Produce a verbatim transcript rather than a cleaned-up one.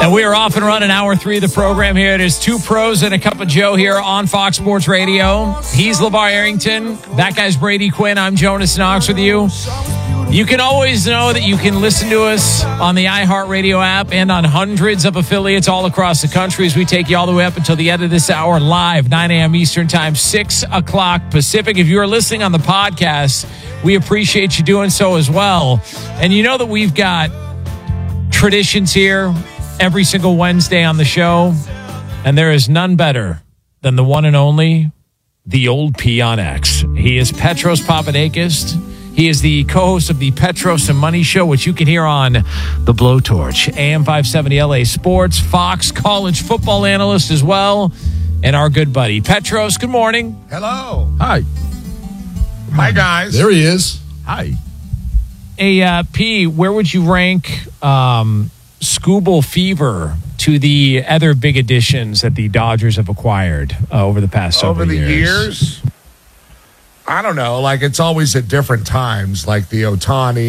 And we are off and running hour three of the program here. It is two pros and a cup of Joe here on Fox Sports Radio. He's LeVar Arrington. That guy's Brady Quinn. I'm Jonas Knox with you. You can always know that you can listen to us on the iHeartRadio app and on hundreds of affiliates all across the country as we take you all the way up until the end of this hour live, nine a.m. Eastern Time, six o'clock Pacific. If you are listening on the podcast, we appreciate you doing so as well. And you know that we've got traditions here every single Wednesday on the show, and there is none better than the one and only, the old P on X. He is Petros Papadakis. He is the co-host of the Petros and Money Show, which you can hear on the Blowtorch, A M five seventy L A Sports, Fox college football analyst as well, and our good buddy. Petros, good morning. Hello. Hi. Hi, guys. There he is. Hi. Hey, uh, P, where would you rank um, Scooble Fever to the other big additions that the Dodgers have acquired uh, over the past several Over the years? years, I don't know. Like, it's always at different times, like the Ohtani